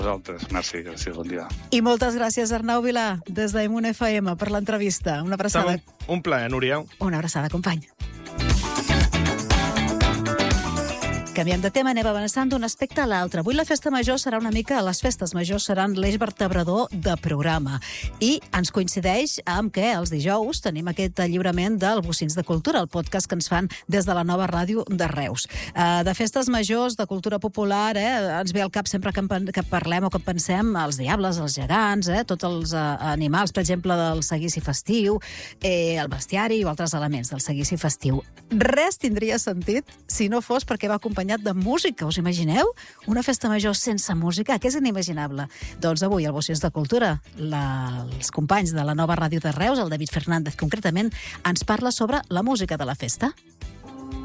Vosaltres, merci, gràcies, bon dia. I moltes gràcies, Arnau Vilà, des d'Emun FM, per l'entrevista. Una abraçada. Un plaer, Núria. Una abraçada, company. Canviem de tema, anem avançant d'un aspecte a l'altre. Avui la festa major serà una mica... Les festes majors seran l'eix vertebrador de programa. I ens coincideix amb que els dijous tenim aquest lliurament del Bocins de Cultura, el podcast que ens fan des de la nova ràdio de Reus. De festes majors, de cultura popular, ens ve al cap sempre que parlem o que pensem els diables, els gegants, tots els animals, per exemple, del seguici festiu, el bestiari o altres elements del seguici festiu. Res tindria sentit si no fos perquè va acompanyat de música. Us imagineu? Una festa major sense música? Que és inimaginable. Doncs avui, al Bocins de Cultura, els companys de la nova ràdio de Reus, el David Fernández concretament, ens parla sobre la música de la festa.